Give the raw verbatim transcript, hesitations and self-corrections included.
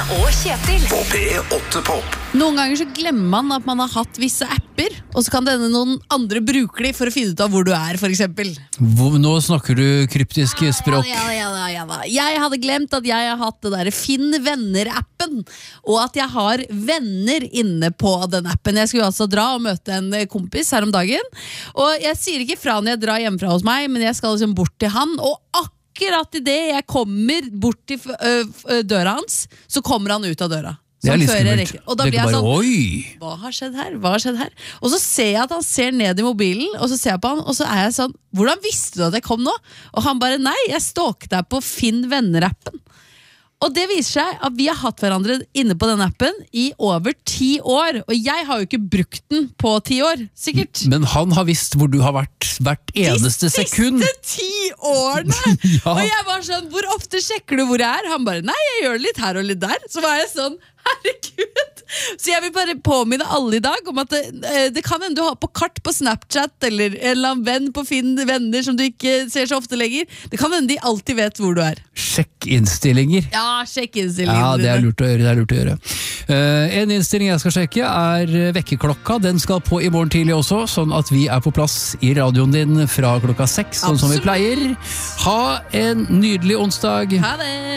og Kjetil på P åtte Pop. Noen ganger så glemmer man at man har hatt visse apper, og så kan denne noen andre bruke de for å finne ut av hvor du er, for eksempel. Hvor, nå snakker du kryptiske språk. Ja, ja, ja, ja, ja. Jeg hadde glemt at jeg har hatt det der Finn venner-appen, og at jeg har venner inne på den appen. Jeg skulle altså dra og møte en kompis her om dagen, og jeg sier ikke fra når jeg drar hjemmefra hos meg, men jeg skal liksom bort til han, og akkurat Akkurat i det jeg kommer bort til døra hans, så kommer han ut av døra. Det er litt skummelt. Og da blir jeg bare, sånn, oi! Hva har skjedd her? Hva har skjedd her? Og så ser jeg at han ser ned i mobilen, og så ser jeg på han, og så er jeg sånn, hvordan visste du at jeg kom nå? Og han bare, nei, jeg stalket deg på Finn venner-appen. Og det viser seg at vi har hatt hverandre inne på den appen i over ti år, og jeg har jo ikke brukt den på ti år, sikkert. Men han har visst hvor du har vært hvert eneste sekund. De siste ti årene! Ja. Og jeg var sånn, hvor ofte sjekker du hvor jeg er? Han bare, nei, jeg gjør det litt her og litt der. Så var jeg sånn, herregud! Så jeg vil bare påminne alle i dag om at det, det kan hende du har på kart på Snapchat, eller en eller annen venn på Finn venner som du ikke ser så ofte lenger. Det kan hende de alltid vet hvor du er. Sjekk innstillinger. Ja, sjekk innstillingene. Ja, det er lurt å gjøre, det er lurt å gjøre. Uh, en innstilling jeg skal sjekke er vekkerklokka. Den skal på i morgen tidlig også, sånn at vi er på plass i radioen din fra klokka seks, sånn som vi pleier. Ha en nydelig onsdag. Ha det!